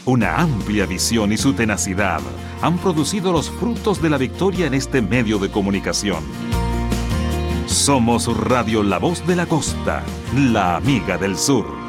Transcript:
Una amplia visión y su tenacidad han producido los frutos de la victoria en este medio de comunicación. Somos Radio La Voz de la Costa, la amiga del sur.